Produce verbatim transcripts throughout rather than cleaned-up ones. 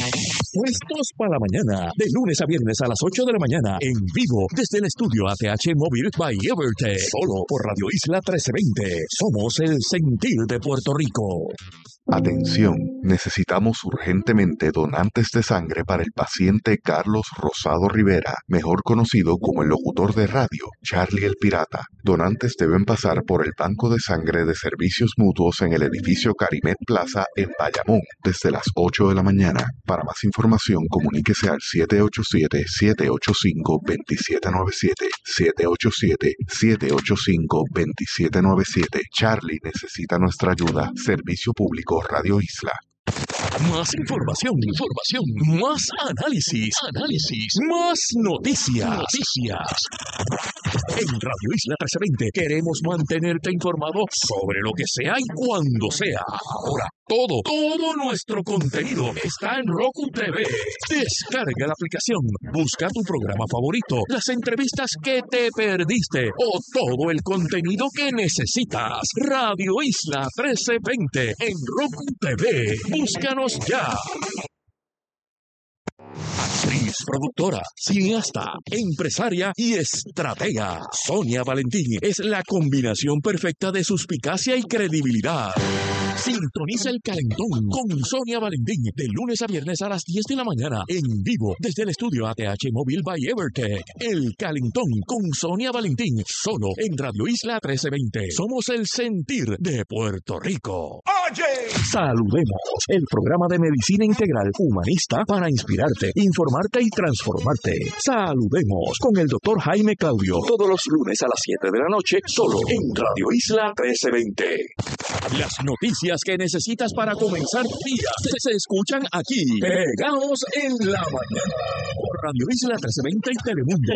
Puestos para la mañana, de lunes a viernes a las ocho de la mañana, en vivo, desde el estudio A T H Móvil by Evertech, solo por Radio Isla trece veinte. Somos el sentir de Puerto Rico. Atención, necesitamos urgentemente donantes de sangre para el paciente Carlos Rosado Rivera, mejor conocido como el locutor de radio, Charlie el Pirata. Donantes deben pasar por el banco de sangre de servicios mutuos en el edificio Carimet Plaza en Bayamón, desde las ocho de la mañana. Para más información, comuníquese al siete ocho siete, siete ocho cinco, dos siete nueve siete, siete ocho siete, siete ocho cinco, dos siete nueve siete. Charlie necesita nuestra ayuda. Servicio Público Radio Isla. Más información, información, más análisis, análisis, más noticias, noticias. En Radio Isla trece veinte queremos mantenerte informado sobre lo que sea y cuando sea. Ahora, todo, todo nuestro contenido está en Roku T V. Descarga la aplicación, busca tu programa favorito, las entrevistas que te perdiste o todo el contenido que necesitas. Radio Isla trece veinte en Roku T V. Búscanos ya. Actriz, productora, cineasta, empresaria y estratega. Sonia Valentín es la combinación perfecta de suspicacia y credibilidad. Sintoniza El Calentón con Sonia Valentín de lunes a viernes a las diez de la mañana en vivo desde el estudio A T H Móvil by Evertech. El Calentón con Sonia Valentín solo en Radio Isla trece veinte. Somos el sentir de Puerto Rico. Oye, saludemos el programa de medicina integral humanista para inspirarte, informarte y transformarte. Saludemos con el doctor Jaime Claudio todos los lunes a las siete de la noche solo en Radio Isla trece veinte. Las noticias que necesitas para comenzar tu día se, se escuchan aquí, pegados en la mañana, por Radio Isla trece veinte y Telemundo.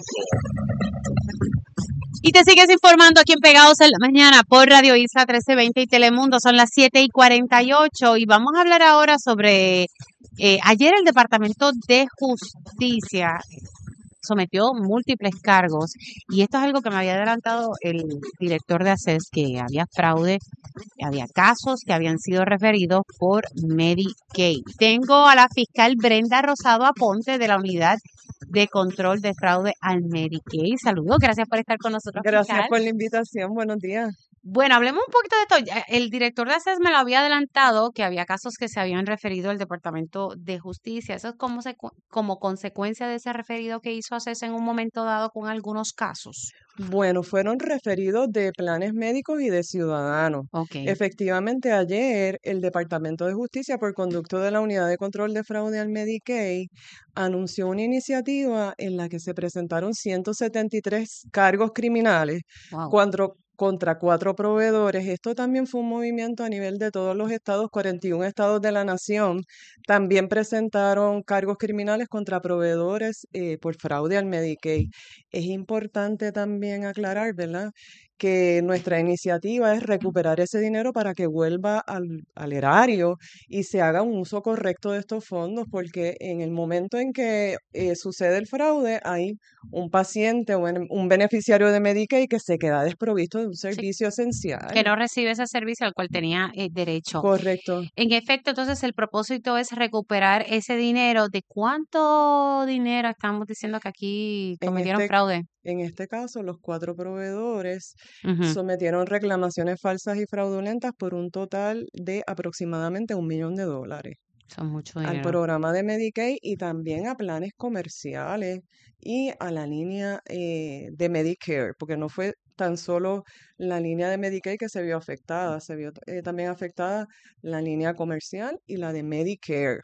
Y te sigues informando aquí en Pegados en la Mañana por Radio Isla trece veinte y Telemundo. Son las siete y cuarenta y ocho y vamos a hablar ahora sobre... Eh, ayer el Departamento de Justicia sometió múltiples cargos y esto es algo que me había adelantado el director de A C E S, que había fraude, había casos que habían sido referidos por Medicaid. Tengo a la fiscal Brenda Rosado Aponte de la Unidad de Control de Fraude al Medicaid. Saludos, gracias por estar con nosotros. Gracias fiscal. por la invitación, buenos días. Bueno, hablemos un poquito de esto. El director de A C E S me lo había adelantado que había casos que se habían referido al Departamento de Justicia. ¿Eso es como, secu- como consecuencia de ese referido que hizo A C E S en un momento dado con algunos casos? Bueno, fueron referidos de planes médicos y de ciudadanos. Ok. Efectivamente, ayer el Departamento de Justicia, por conducto de la Unidad de Control de Fraude al Medicaid, anunció una iniciativa en la que se presentaron ciento setenta y tres cargos criminales Wow. cuando, contra cuatro proveedores. Esto también fue un movimiento a nivel de todos los estados, cuarenta y uno estados de la nación. También presentaron cargos criminales contra proveedores eh, por fraude al Medicaid. Es importante también aclarar, ¿verdad?, que nuestra iniciativa es recuperar ese dinero para que vuelva al, al erario y se haga un uso correcto de estos fondos, porque en el momento en que eh, sucede el fraude, hay un paciente o un, un beneficiario de Medicaid que se queda desprovisto de un Sí, servicio que esencial. no recibe ese servicio al cual tenía eh, derecho. Correcto. En efecto, entonces el propósito es recuperar ese dinero. ¿De cuánto dinero estamos diciendo que aquí En cometieron este, fraude? en este caso, los cuatro proveedores Ujú. sometieron reclamaciones falsas y fraudulentas por un total de aproximadamente un millón de dólares Son mucho al dinero. programa de Medicaid y también a planes comerciales y a la línea eh, de Medicare, porque no fue tan solo la línea de Medicaid que se vio afectada, se vio eh, también afectada la línea comercial y la de Medicare.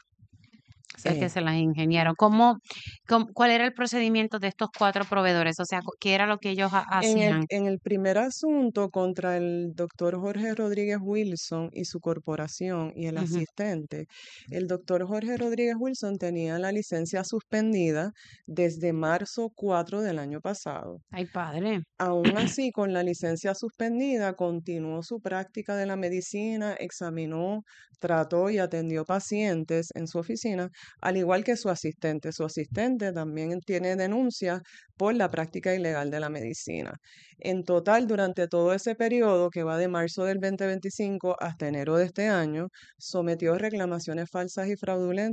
O sea, que Eh, se las ingeniaron. ¿Cómo, cómo- cuál era el procedimiento de estos cuatro proveedores? O sea, cu- ¿qué era lo que ellos ha- En el, hacían? en el primer asunto contra el doctor Jorge Rodríguez Wilson y su corporación y el Ujú. asistente, el doctor Jorge Rodríguez Wilson tenía la licencia suspendida desde marzo cuatro del año pasado. Ay, padre. Aún así, con la licencia suspendida, continuó su práctica de la medicina, examinó, trató y atendió pacientes en su oficina, al igual que su asistente. Su asistente también tiene denuncias por la práctica ilegal de la medicina. En total, durante todo ese periodo, que va de marzo del dos mil veinticinco hasta enero de este año, sometió reclamaciones falsas y fraudulentas